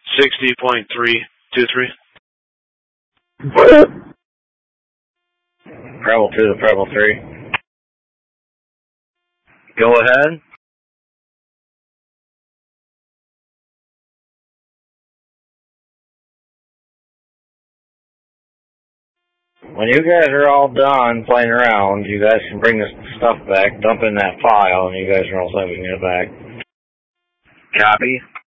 60.323. Preble 2 to Preble 3. Go ahead. When you guys are all done playing around, you guys can bring this stuff back, dump in that file, and you guys are all set. We can get it back. Copy.